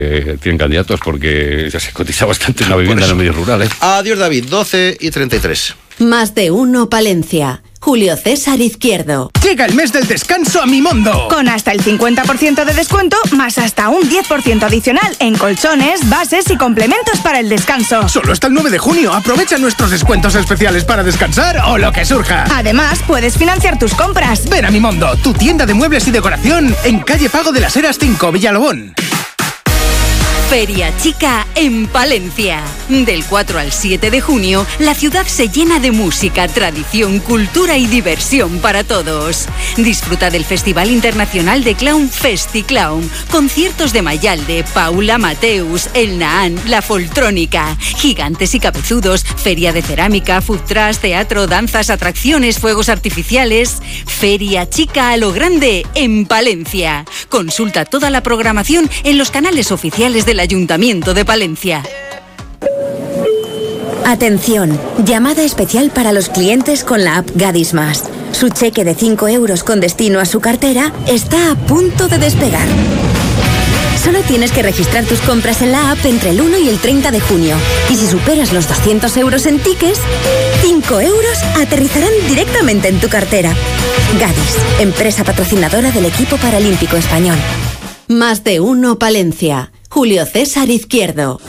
tienen candidatos, porque ya se cotiza bastante una vivienda en el medio rural. Adiós, David, 12:33. Más de uno Palencia. Julio César Izquierdo. Llega el mes del descanso a Mimondo. Con hasta el 50% de descuento, más hasta un 10% adicional en colchones, bases y complementos para el descanso. Solo hasta el 9 de junio. Aprovecha nuestros descuentos especiales para descansar o lo que surja. Además, puedes financiar tus compras. Ven a Mimondo, tu tienda de muebles y decoración en calle Pago de las Heras 5, Villalobón. Feria Chica en Palencia. Del 4 al 7 de junio, la ciudad se llena de música, tradición, cultura y diversión para todos. Disfruta del Festival Internacional de Clown FestiClown, conciertos de Mayalde, Paula Mateus, El Naan, La Foltrónica, Gigantes y Cabezudos, feria de cerámica, food trucks, teatro, danzas, atracciones, fuegos artificiales. Feria Chica a lo grande en Palencia. Consulta toda la programación en los canales oficiales del Ayuntamiento de Palencia. Atención, llamada especial para los clientes con la app Gadis Más. Su cheque de 5 euros con destino a su cartera está a punto de despegar. Solo tienes que registrar tus compras en la app entre el 1 y el 30 de junio. Y si superas los 200 euros en tickets, 5 euros aterrizarán directamente en tu cartera. Gadis, empresa patrocinadora del equipo paralímpico español. Más de uno Palencia. Julio César Izquierdo.